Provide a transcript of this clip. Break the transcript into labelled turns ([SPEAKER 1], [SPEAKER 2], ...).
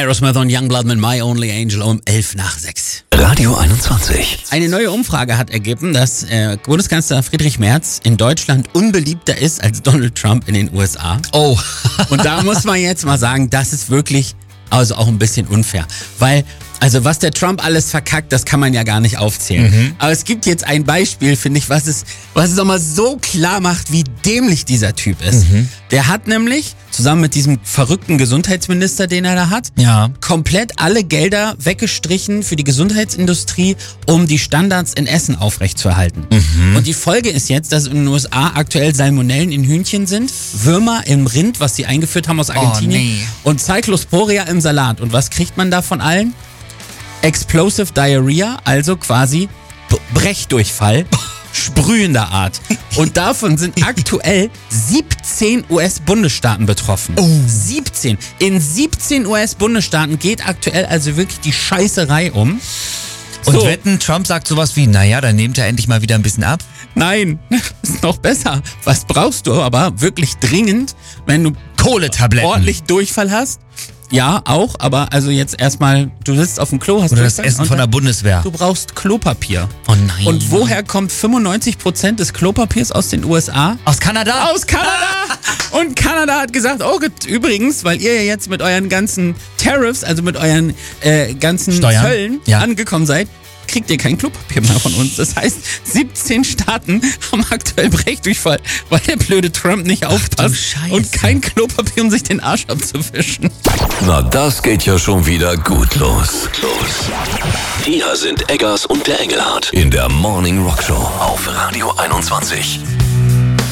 [SPEAKER 1] Aerosmith und Youngblood mit My Only Angel um 11:06.
[SPEAKER 2] Radio 21.
[SPEAKER 1] Eine neue Umfrage hat ergeben, dass Bundeskanzler Friedrich Merz in Deutschland unbeliebter ist als Donald Trump in den USA.
[SPEAKER 2] Oh.
[SPEAKER 1] Und da muss man jetzt mal sagen, das ist wirklich also auch ein bisschen unfair. Weil, also was der Trump alles verkackt, das kann man ja gar nicht aufzählen. Aber es gibt jetzt ein Beispiel, finde ich, was es nochmal so klar macht, wie dämlich dieser Typ ist. Der hat nämlich, zusammen mit diesem verrückten Gesundheitsminister, den er da hat, komplett alle Gelder weggestrichen für die Gesundheitsindustrie, um die Standards in Essen aufrechtzuerhalten. Und die Folge ist jetzt, dass in den USA aktuell Salmonellen in Hühnchen sind, Würmer im Rind, was sie eingeführt haben aus Argentinien, und Cyclosporia im Salat. Und was kriegt man da von allen? Explosive Diarrhea, also quasi Brechdurchfall, sprühender Art. Und davon sind aktuell 17 US-Bundesstaaten betroffen. 17. In 17 US-Bundesstaaten geht aktuell also wirklich die Scheißerei um.
[SPEAKER 2] Und wetten, Trump sagt sowas wie, naja, dann nehmt er endlich mal wieder ein bisschen ab?
[SPEAKER 1] Nein, ist noch besser. Was brauchst du aber wirklich dringend, wenn du
[SPEAKER 2] Kohletabletten
[SPEAKER 1] ordentlich Durchfall hast? Ja, auch, aber also jetzt erstmal, du sitzt auf dem Klo, hast
[SPEAKER 2] oder das Essen von der Bundeswehr.
[SPEAKER 1] Du brauchst Klopapier.
[SPEAKER 2] Oh nein.
[SPEAKER 1] Und woher kommt 95% des Klopapiers aus den USA?
[SPEAKER 2] Aus Kanada?
[SPEAKER 1] Aus Kanada! Und Kanada hat gesagt, oh übrigens, weil ihr ja jetzt mit euren ganzen Tariffs, also mit euren ganzen
[SPEAKER 2] Steuern?
[SPEAKER 1] Zöllen angekommen seid, kriegt ihr kein Klopapier mehr von uns. Das heißt, 17 Staaten haben aktuell Brechdurchfall, weil der blöde Trump nicht aufpasst und kein Klopapier, um sich den Arsch abzuwischen.
[SPEAKER 2] Na, das geht ja schon wieder gut los.
[SPEAKER 3] Hier sind Eggers und der Engelhardt in der Morning Rock Show auf Radio 21.